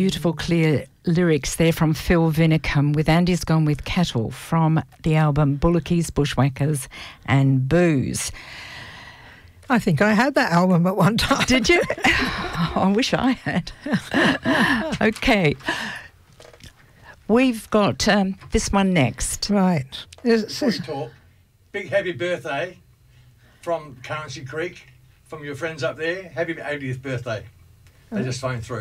beautiful, clear lyrics there from Phil Vinicum with Andy's Gone with Cattle from the album Bullockies, Bushwhackers and Booze. I think I had that album at one time. Did you? I wish I had. Okay. We've got this one next. Right. Talk. Big happy birthday from Currency Creek, from your friends up there. Happy 80th birthday. They just phoned through.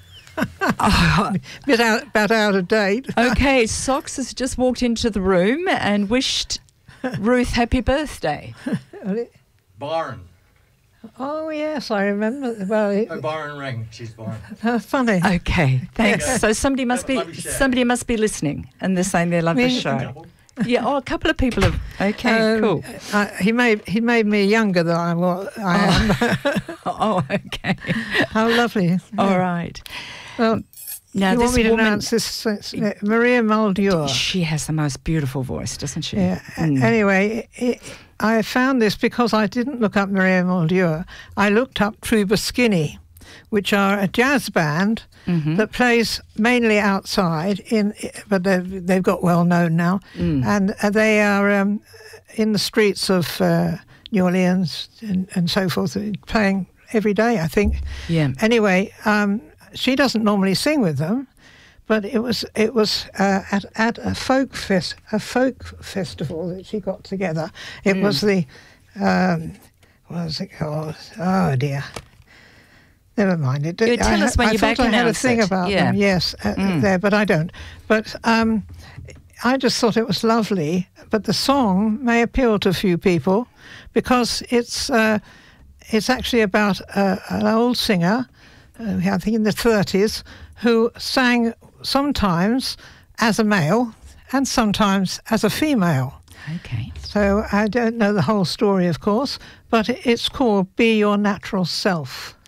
About out of date. Okay, Socks has just walked into the room and wished Ruth happy birthday. Byron. Oh, yes, I remember. Well, Byron rang. She's Byron. Funny. Okay, thanks. Yeah. So somebody must be listening, and they're saying they love the show. Yeah, a couple of people have. Okay, cool. He made me younger than I am. Oh, okay. How lovely. All right. Well, now you this want me to woman, announce this? Maria Muldur. She has the most beautiful voice, doesn't she? Yeah. Anyway, I found this because I didn't look up Maria Muldur. I looked up Trubaskini, which are a jazz band that plays mainly outside, but they've got well known now, and they are in the streets of New Orleans and so forth, playing every day, I think. Yeah. Anyway, she doesn't normally sing with them, but it was at a folk festival that she got together. It was the what was it called? Oh dear. Never mind. You tell us when you're back. I had a thing about them, yes, there, but I don't. But I just thought it was lovely. But the song may appeal to a few people because it's actually about an old singer, I think in the 30s, who sang sometimes as a male and sometimes as a female. Okay. So I don't know the whole story, of course, but it's called Be Your Natural Self.